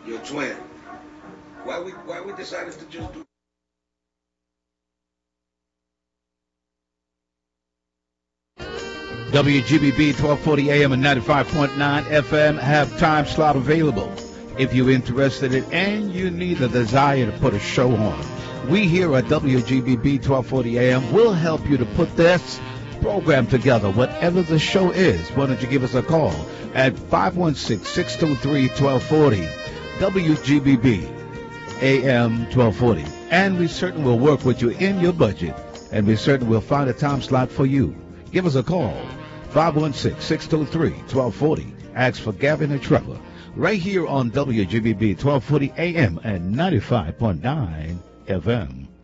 your twin. Why we decided to just do WGBB 1240 AM and 95.9 FM have time slot available. If you're interested in and you need the desire to put a show on, we here at WGBB 1240 AM will help you to put this program together, whatever the show is. Why don't you give us a call at 516-623-1240, WGBB AM 1240. And we certainly will work with you in your budget, and we certainly will find a time slot for you. Give us a call, 516-623-1240. Ask for Gavin and Trevor, right here on WGBB 1240 AM and 95.9 FM.